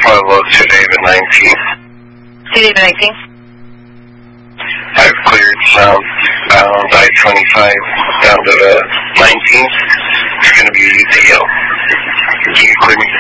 Pueblo to David 19th. To David 19th? I've cleared southbound I-25 down to the 19th. It's going to be UTL. Can you clear me